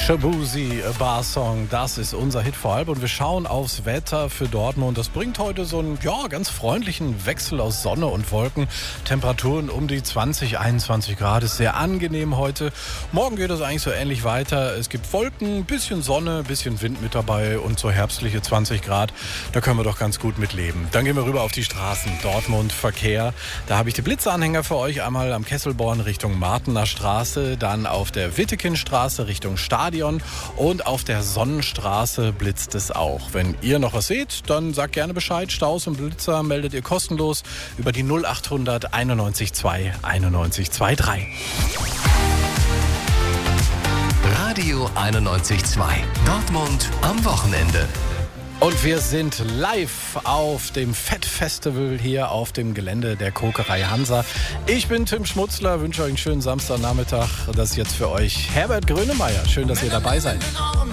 Shabuzi, A Bar Song, das ist unser Hit vor allem. Und wir schauen aufs Wetter für Dortmund. Das bringt heute so einen ganz freundlichen Wechsel aus Sonne und Wolken. Temperaturen um die 20, 21 Grad. Ist sehr angenehm heute. Morgen geht es eigentlich so ähnlich weiter. Es gibt Wolken, bisschen Sonne, bisschen Wind mit dabei und so herbstliche 20 Grad. Da können wir doch ganz gut mit leben. Dann gehen wir rüber auf die Straßen. Dortmund, Verkehr. Da habe ich die Blitzanhänger für euch. Einmal am Kesselborn Richtung Martener Straße, dann auf der Wittekindstraße Richtung Stadion und auf der Sonnenstraße blitzt es auch. Wenn ihr noch was seht, dann sagt gerne Bescheid. Staus und Blitzer meldet ihr kostenlos über die 0800 91 2 91 23. Radio 91.2. Dortmund am Wochenende. Und wir sind live auf dem Fettfestival hier auf dem Gelände der Kokerei Hansa. Ich bin Tim Schmutzler, wünsche euch einen schönen Samstagnachmittag. Das ist jetzt für euch Herbert Grönemeyer. Schön, dass ihr dabei seid.